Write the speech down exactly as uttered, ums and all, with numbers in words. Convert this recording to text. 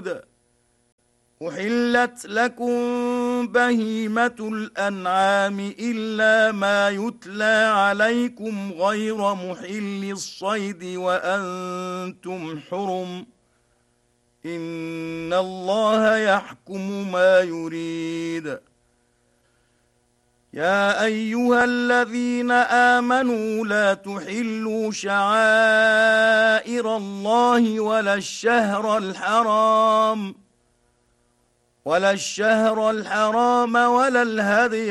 الحدود أحلت لكم بهيمة الأنعام إلا ما يتلى عليكم غير محل الصيد وأنتم حرم إن الله يحكم ما يريد يا أيها الذين آمنوا لا تحلوا شعائر الله ولا الشهر الحرام ولا الشهر الحرام ولا الهدي